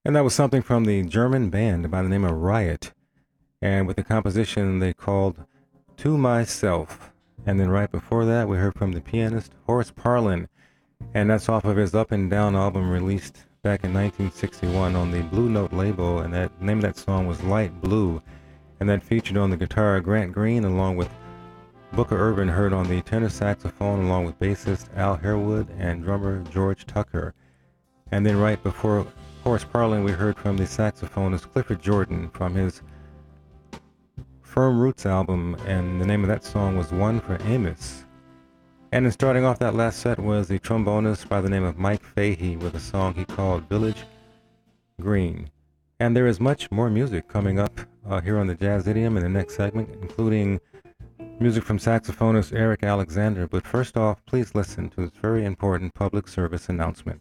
And that was something from the German band by the name of Riot, and with the composition they called To Myself. And then right before that, we heard from the pianist Horace Parlan, and that's off of his Up and Down album released back in 1961 on the Blue Note label, and that name of that song was Light Blue, and that featured on the guitar Grant Green along with Booker Urban, heard on the tenor saxophone along with bassist Al Harewood and drummer George Tucker. And then right before Horace Parlan, we heard from the saxophonist Clifford Jordan from his Firm Roots album, and the name of that song was One for Amos. And in starting off that last set was the trombonist by the name of Mike Fahey with a song he called Village Green. And there is much more music coming up here on the Jazz Idiom in the next segment, including music from saxophonist Eric Alexander. But first off, please listen to this very important public service announcement.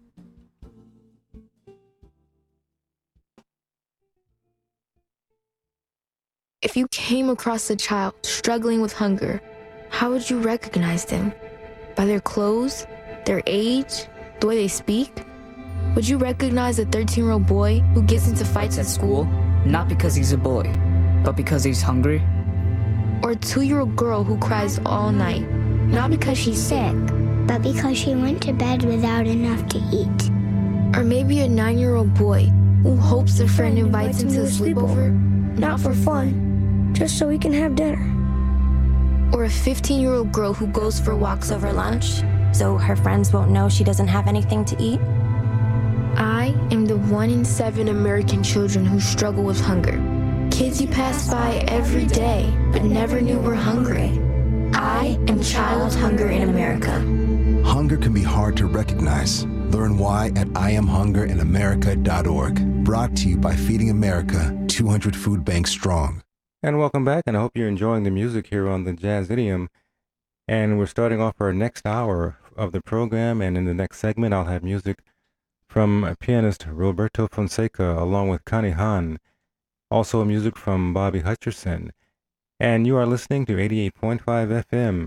If you came across a child struggling with hunger, how would you recognize them? By their clothes, their age, the way they speak? Would you recognize a 13-year-old boy who gets into fights at school? Not because he's a boy, but because he's hungry? Or a 2-year-old girl who cries all night? Not because she's sick, but because she went to bed without enough to eat. Or maybe a 9-year-old boy who hopes their friend invites him to a sleepover? Not for fun, just so we can have dinner. Or a 15-year-old girl who goes for walks over lunch, so her friends won't know she doesn't have anything to eat? I am the 1 in 7 American children who struggle with hunger. Kids you pass by every day, but never knew were hungry. I am Child Hunger in America. Hunger can be hard to recognize. Learn why at IamHungerInAmerica.org. Brought to you by Feeding America, 200 Food Banks Strong. And welcome back, and I hope you're enjoying the music here on the Jazz Idiom. And we're starting off our next hour of the program, and in the next segment I'll have music from pianist Roberto Fonseca along with Connie Hahn, also music from Bobby Hutcherson. And you are listening to 88.5 FM,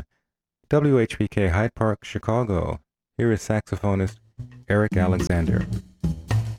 WHPK Hyde Park, Chicago. Here is saxophonist Eric Alexander.